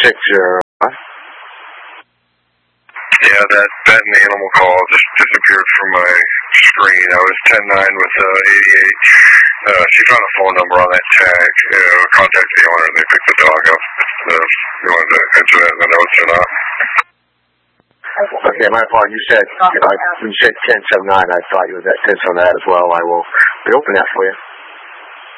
Yeah, that animal call just disappeared from my screen. I was 10-9 with 88. She found a phone number on that tag. Contacted the owner and they picked the dog up. You wanted to enter that in the notes or not? Okay, my apologies. You said 10-9. I thought you was at 10-9 as well. I will reopen that for you.